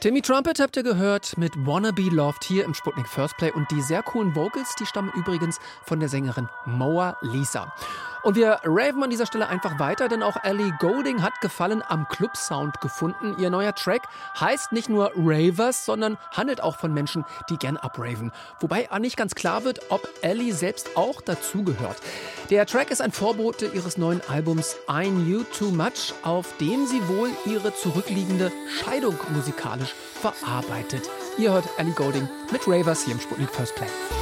Timmy Trumpet habt ihr gehört mit Wanna Be Loved hier im Sputnik First Play. Und die sehr coolen Vocals, die stammen übrigens von der Sängerin Moa Lisa. Und wir raven an dieser Stelle einfach weiter, denn auch Ellie Goulding hat Gefallen am Club-Sound gefunden. Ihr neuer Track heißt nicht nur Ravers, sondern handelt auch von Menschen, die gern abraven. Wobei nicht ganz klar wird, ob Ellie selbst auch dazugehört. Der Track ist ein Vorbote ihres neuen Albums I Knew Too Much, auf dem sie wohl ihre zurückliegende Scheidung musikalisch verarbeitet. Ihr hört Ellie Goulding mit Ravers hier im Sputnik First Play.